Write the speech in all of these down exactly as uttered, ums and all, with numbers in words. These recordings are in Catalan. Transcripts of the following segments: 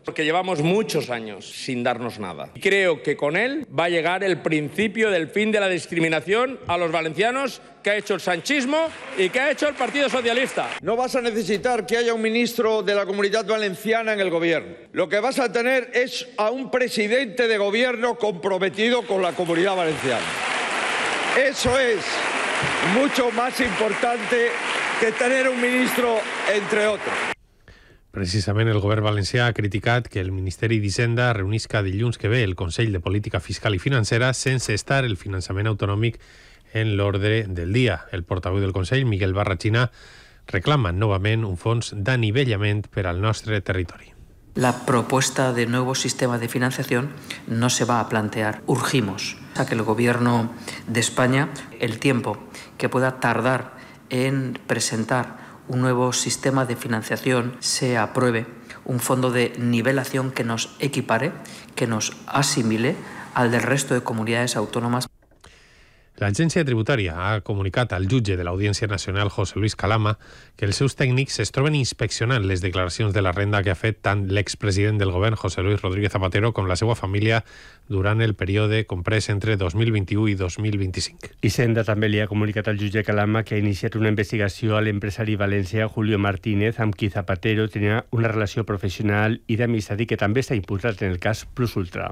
porque llevamos muchos años sin darnos nada. Creo que con él va a llegar el principio del fin de la discriminación a los valencianos que ha hecho el sanchismo y que ha hecho el Partido Socialista. No vas a necesitar que haya un ministro de la Comunidad Valenciana en el gobierno. Lo que vas a tener es a un presidente de gobierno comprometido con la Comunidad Valenciana. Eso es mucho más importante que tener un ministro, entre otros. Precisament el govern valencià ha criticat que el Ministeri d'Hisenda reunisca dilluns que ve el Consell de Política Fiscal i Financera sense estar el finançament autonòmic en l'ordre del dia. El portaveu del Consell, Miguel Barrachina, reclama novament un fons d'anivellament per al nostre territori. La propuesta de nuevo sistema de financiación no se va a plantear. Urgimos a que el Gobierno de España, el tiempo que pueda tardar en presentar un nuevo sistema de financiación, se apruebe un fondo de nivelación que nos equipare, que nos asimile al del resto de comunidades autónomas. L'Agència Tributària ha comunicat al jutge de l'Audiència Nacional, José Luis Calama, que els seus tècnics es troben inspeccionant les declaracions de la renda que ha fet tant l'expresident del govern, José Luis Rodríguez Zapatero, com la seva família durant el període comprès entre dos mil vint-i-u i dos mil vint-i-cinc. Hisenda també li ha comunicat al jutge Calama que ha iniciat una investigació a l'empresari valencià Julio Martínez, amb qui Zapatero tenia una relació professional i d'amistat i que també s'ha imputat en el cas Plus Ultra.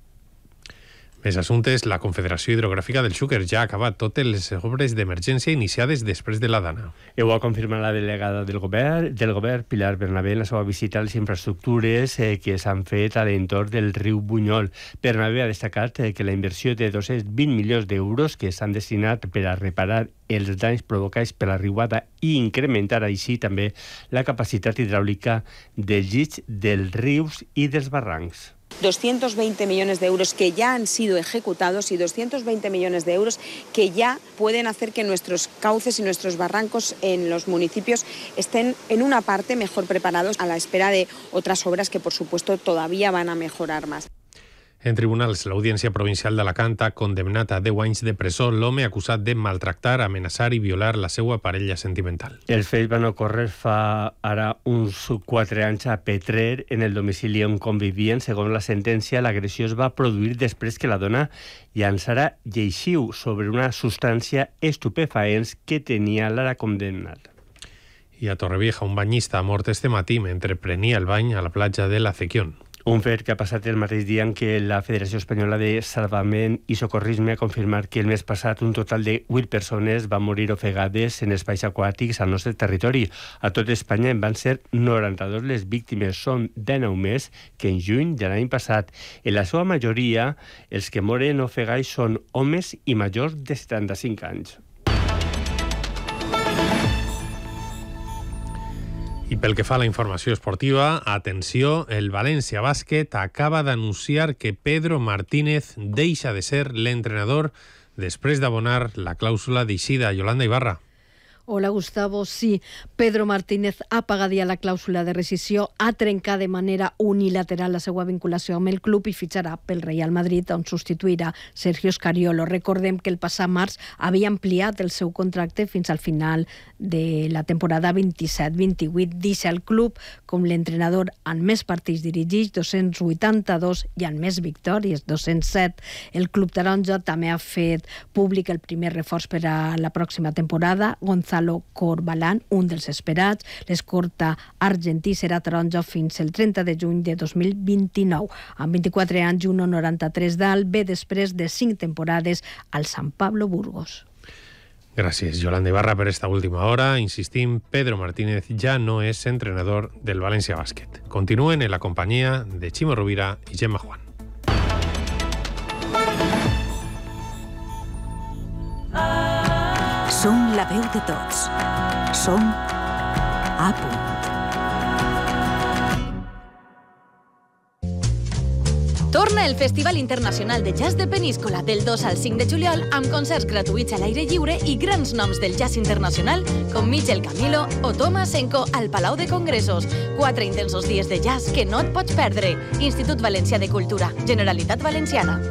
Més assumptes, la Confederació Hidrogràfica del Xúquer ja ha acabat totes les obres d'emergència iniciades després de la Dana. Ho ha confirmat la delegada del govern, del govern Pilar Bernabé, en la seva visita a les infraestructures eh, que s'han fet a l'entorn del riu Bunyol. Bernabé ha destacat eh, que la inversió de dos-cents vint milions d'euros que s'han destinat per a reparar els danys provocats per la riuada i incrementar així també la capacitat hidràulica dels llits dels rius i dels barrancs. doscientos veinte millones de euros que ya han sido ejecutados y doscientos veinte millones de euros que ya pueden hacer que nuestros cauces y nuestros barrancos en los municipios estén en una parte mejor preparados a la espera de otras obras que por supuesto todavía van a mejorar más. En tribunals, l'Audiència Provincial d'Alacant ha condemnat a deu anys de presó l'home acusat de maltractar, amenaçar i violar la seva parella sentimental. Els fets van ocórrer fa ara uns quatre anys a Petrer, en el domicili on convivien. Segons la sentència, l'agressió es va produir després que la dona llançara lleixiu sobre una substància estupefaents que tenia l'ara condemnat. I a Torrevieja, un banyista ha mort este matí mentre prenia el bany a la platja de la Cequión. Un fet que ha passat el mateix dia en què la Federació Espanyola de Salvament i Socorrisme ha confirmat que el mes passat un total de vuit persones van morir ofegades en espais aquàtics al nostre territori. A tot Espanya en van ser noranta-dos les víctimes, són dinou més que en juny de l'any passat. En la seva majoria, els que moren ofegats són homes i majors de setanta-cinc anys. I pel que fa a la informació esportiva, atenció, el València Bàsquet acaba d'anunciar que Pedro Martínez deixa de ser l'entrenador després d'abonar la clàusula d'eixida. Yolanda Ibarra. Hola, Gustavo. Sí, Pedro Martínez ha pagat ja la clàusula de rescissió, ha trencat de manera unilateral la seva vinculació amb el club i fitxarà pel Real Madrid, on substituirà Sergio Scariolo. Recordem que el passat març havia ampliat el seu contracte fins al final de la temporada vint-i-set vint-i-vuit. Deixa el club com l'entrenador amb més partits dirigits, dos-cents vuitanta-dos, i amb més victòries, dos-cents set. El club taronja també ha fet públic el primer reforç per a la pròxima temporada, Gonzalo Corbalán, un dels esperats. L'escorta argentí serà taronja fins el trenta de juny de dos mil vint-i-nou. Amb vint-i-quatre anys i un coma noranta-tres d'alt, ve després de cinc temporades al San Pablo Burgos. Gràcies, Yolanda Ibarra, per esta última hora. Insistim, Pedro Martínez ja no és entrenador del València Bàsquet. Continuen en la companyia de Ximo Rovira i Gemma Juan. Som la veu de tots. Som A Punt. Torna el Festival Internacional de Jazz de Peníscola del dos al cinc de juliol amb concerts gratuïts a l'aire lliure i grans noms del jazz internacional com Michel Camilo o Thomas Enko al Palau de Congressos. Quatre intensos dies de jazz que no et pots perdre. Institut Valencià de Cultura, Generalitat Valenciana.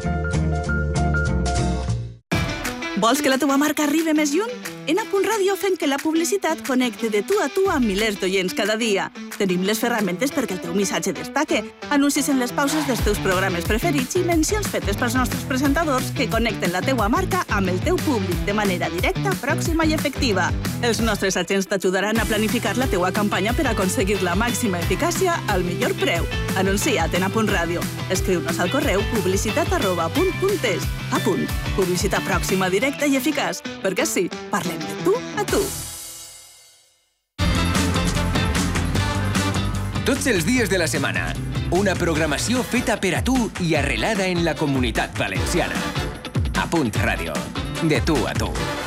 Vols que la teva marca arribi més lluny? En A Punt Ràdio fem que la publicitat connecte de tu a tu amb milers d'oients cada dia. Tenim les ferramentes perquè el teu missatge destaque, anuncis en les pauses dels teus programes preferits i mencions fetes pels nostres presentadors que connecten la teua marca amb el teu públic de manera directa, pròxima i efectiva. Els nostres agents t'ajudaran a planificar la teua campanya per aconseguir la màxima eficàcia al millor preu. Anuncia't en Apunt Ràdio. Escriu-nos al correu publicitat arroba apunt punt es. Apunt. Publicitat pròxima, directa i eficaç. Perquè sí, parlem de tu a tu. Tots els dies de la setmana, una programació feta per a tu i arrelada en la Comunitat Valenciana. Apunt Ràdio. De tu a tu.